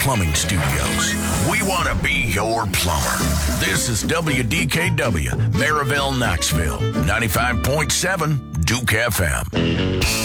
Plumbing Studios. We want to be your plumber. This is WDKW, Maryville, Knoxville, 95.7 Duke FM.